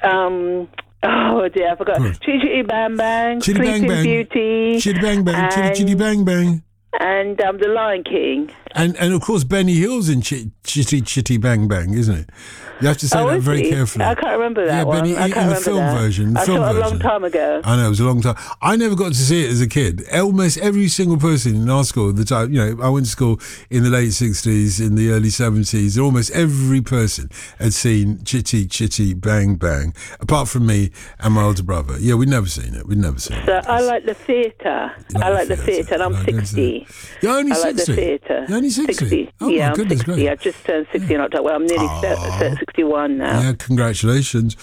Oh dear, I forgot. Chitty Chitty Bang Bang, Chitty Bang Sleeping Bang. Beauty, Chitty Bang Bang, Chitty Chitty Bang Bang. and The Lion King. And of course Benny Hill's in Chitty Chitty Bang Bang, isn't it? You have to say that very carefully. I can't remember that one. Benny, I can't in the remember film that. version. I saw it a long time ago. I know, it was a long time. I never got to see it as a kid. Almost every single person in our school, the time, I went to school in the late 60s, in the early 70s, and almost every person had seen Chitty Chitty Bang Bang, apart from me and my older brother. Yeah, we'd never seen it. So I like the theatre. I like the theatre, and I'm 60. You're only 60? I like the theatre. You're only 60? Oh, yeah, my goodness, I'm 60. great. I just turned 60 in October. Well, I'm nearly 61 now. Yeah, congratulations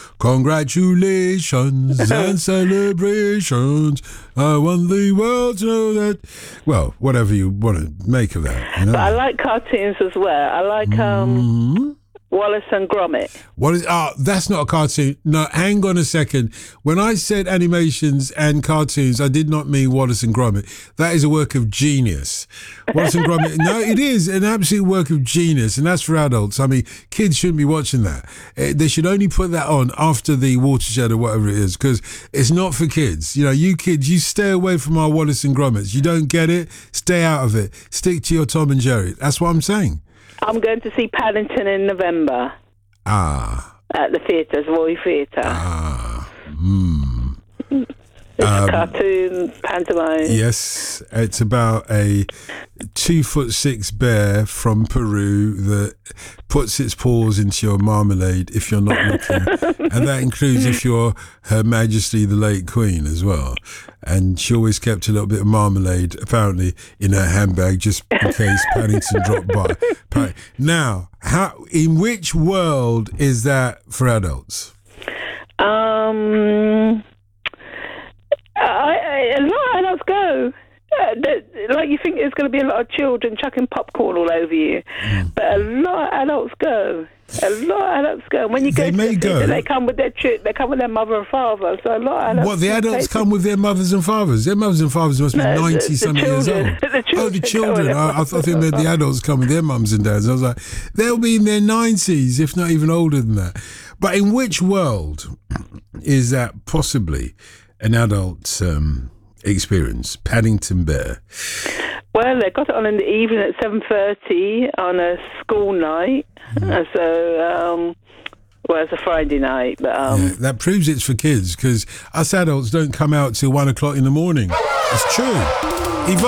and celebrations. I want the world to know that. Well, whatever you want to make of that, But I like cartoons as well. I like Wallace and Gromit. What is? That's not a cartoon. No, hang on a second. When I said animations and cartoons, I did not mean Wallace and Gromit. That is a work of genius. Wallace and Gromit. No, it is an absolute work of genius, and that's for adults. I mean, kids shouldn't be watching that. They should only put that on after the Watershed or whatever it is, because it's not for kids. You kids, you stay away from our Wallace and Gromits. You don't get it? Stay out of it. Stick to your Tom and Jerry. That's what I'm saying. I'm going to see Paddington in November. At the theatres, Roy Theatre. It's a cartoon pantomime. Yes, it's about a 2'6" bear from Peru that puts its paws into your marmalade if you're not looking, and that includes if you're Her Majesty the late Queen as well. And she always kept a little bit of marmalade, apparently, in her handbag just in case Paddington dropped by. Now, in which world is that for adults? A lot of adults go. Like you think there's going to be a lot of children chucking popcorn all over you, but a lot of adults go. And when you go, they come with their mother and father. So a lot of adults. What, the adults come with their mothers and fathers? Their mothers and fathers must be 90-something years old. The children. I thought the adults come with their mums and dads. I was like, they'll be in their 90s, if not even older than that. But in which world is that possibly an adult experience? Paddington Bear. Well, they got it on in the evening at 7:30 on a school night. So, it's a Friday night. But that proves it's for kids, because us adults don't come out till 1 o'clock in the morning. It's true.